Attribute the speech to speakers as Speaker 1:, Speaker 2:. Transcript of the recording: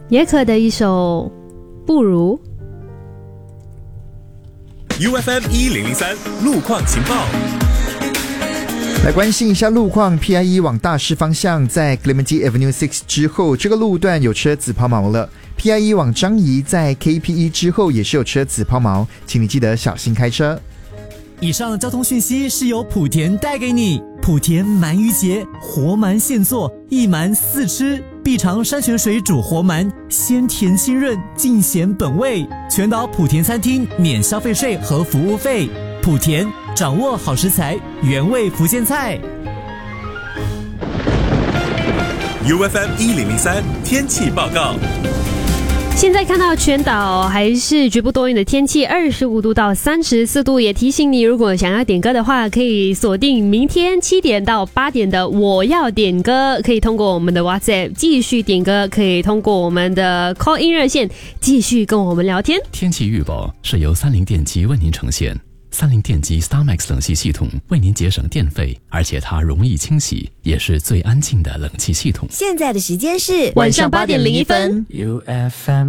Speaker 1: 也可的一首不如。
Speaker 2: UFM 1003路况情报。
Speaker 3: 来关心一下路况 ，PIE 往大势方向在 Clementi Avenue 6之后，这个路段有车子抛锚了。PIE 往樟宜在 KPE 之后也是有车子抛锚，请你记得小心开车。
Speaker 4: 以上交通讯息是由莆田带给你。莆田鳗鱼节，活鳗现做，一鳗4吃，必尝山泉水煮活鳗，鲜甜清润，尽显本味。全岛莆田餐厅免消费税和服务费。莆田掌握好食材，原味福建菜。
Speaker 2: UFM 1003天气报告。
Speaker 1: 现在看到全岛还是局部多云的天气，25度到34度。也提醒你，如果想要点歌的话，可以锁定明天7点到8点的我要点歌，可以通过我们的 WhatsApp 继续点歌，可以通过我们的 Call In 热线继续跟我们聊天。
Speaker 5: 天气预报是由30电机为您呈现。30电机 StarMax 冷气系统为您节省电费，而且它容易清洗，也是最安静的冷气系统。
Speaker 6: 现在的时间是
Speaker 3: 晚上8点01分。
Speaker 7: UFM